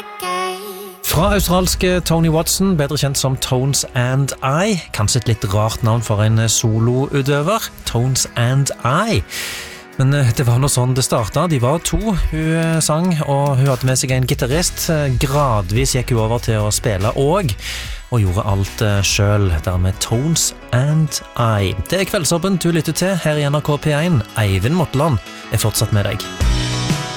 Fra australske Tony Watson, bedre kjent som Tones and I. Kanskje et litt rart navn for en soloutøver. Tones and I. Men det var noe sånn det startet. De var to. Hun sang, og hun hadde med seg en gitarist. Gradvis gikk hun over til å spille og gjorde alt selv. Dermed Tones and I. Det Kveldsåpen du lytter til her i NRK P1. Eivind Motland fortsatt med deg.